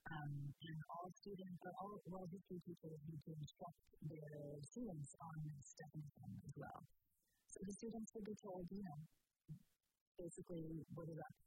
And all students, or all world history teachers need to instruct their students on this definition as well. So the students would be told, basically, what is up?